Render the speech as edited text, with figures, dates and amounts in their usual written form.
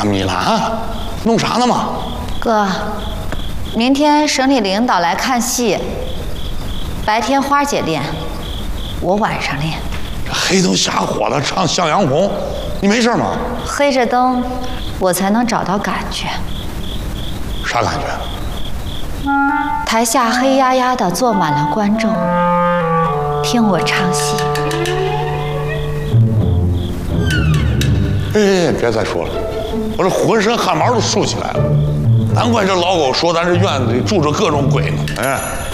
米了啊？弄啥呢嘛？ 哥，明天省里领导来看戏，白天花姐练，我晚上练。 这黑灯瞎火的唱《向阳红》，你没事吗？ 黑着灯，我才能找到感觉。 啥感觉？ 台下黑压压的坐满了观众，听我唱戏。 哎，别再说了，我这浑身汗毛都竖起来了。难怪这老狗说咱这院子里住着各种鬼呢。哎。